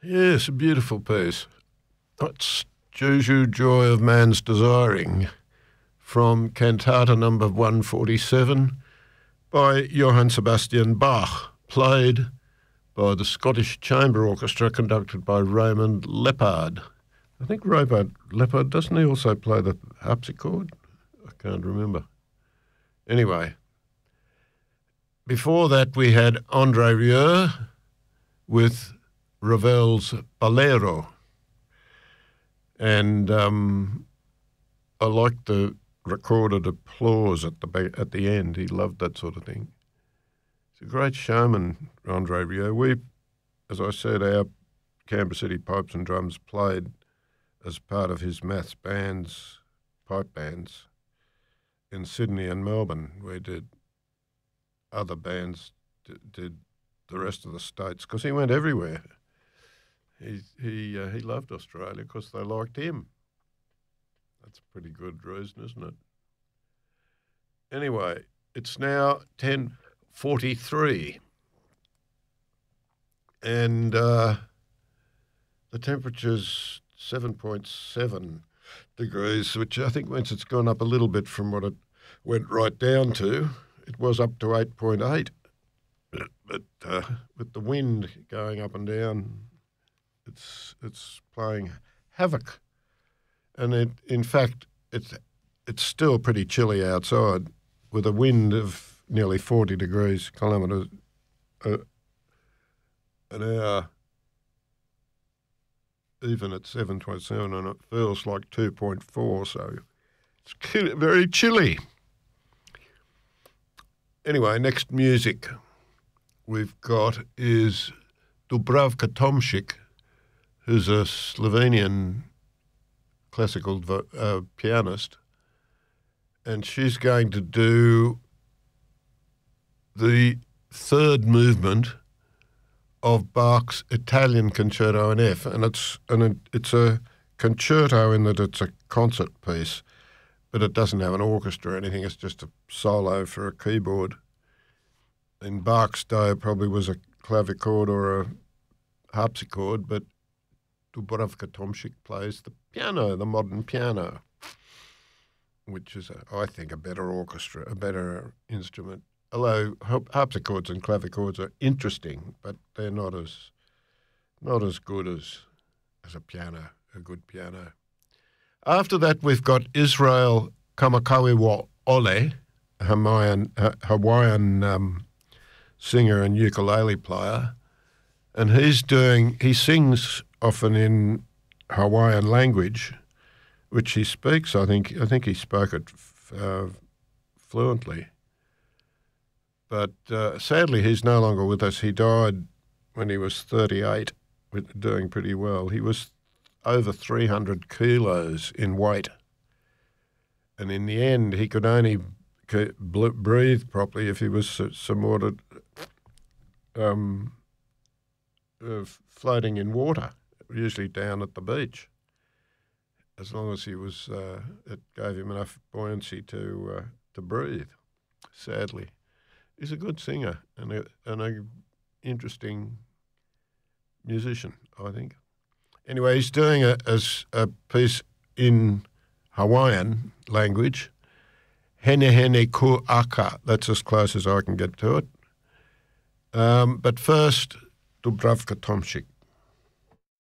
Yes, a beautiful piece. That's Juju, Joy of Man's Desiring from Cantata number 147 by Johann Sebastian Bach, played by the Scottish Chamber Orchestra conducted by Raymond Leppard. I think Raymond Leppard, doesn't he also play the harpsichord? I can't remember. Anyway, before that we had André Rieu with Ravel's Bolero. And I liked the recorded applause at the end. He loved that sort of thing. He's a great showman, André Rieu. We, as I said, our Canberra City Pipes and Drums played as part of his maths bands, pipe bands, in Sydney and Melbourne. We did other bands, did the rest of the states, because he went everywhere. He loved Australia because they liked him. That's a pretty good reason, isn't it? Anyway, it's now 10:43, and the temperature's 7.7 degrees, which I think means it's gone up a little bit from what it went right down to. It was up to 8.8, but with the wind going up and down, it's playing havoc. And in fact, it's still pretty chilly outside, with a wind of nearly 40 degrees kilometres an hour, even at 7.7, and it feels like 2.4, so it's very chilly. Anyway, next music we've got is Dubravka Tomšič, who's a Slovenian classical pianist, and she's going to do the third movement of Bach's Italian Concerto in F, and it's a concerto in that it's a concert piece, but it doesn't have an orchestra or anything. It's just a solo for a keyboard. In Bach's day, it probably was a clavichord or a harpsichord, but Dubravka Tomšič plays the piano, the modern piano, which is, I think, a better orchestra, a better instrument. Although harpsichords and clavichords are interesting, but they're not as good as a piano, a good piano. After that, we've got Israel Kamakawiwa Ole, a Hawaiian singer and ukulele player, and he sings often in Hawaiian language, which he speaks. I think he spoke it fluently. But sadly, he's no longer with us. He died when he was 38, doing pretty well. He was over 300 kilos in weight. And in the end, he could only breathe properly if he was somewhat floating in water, usually down at the beach. As long as he was, it gave him enough buoyancy to breathe, sadly. He's a good singer and a interesting musician, I think. Anyway, he's doing a piece in Hawaiian language, Hene Hene Ku Aka. That's as close as I can get to it. But first, Dubravka Tomšič.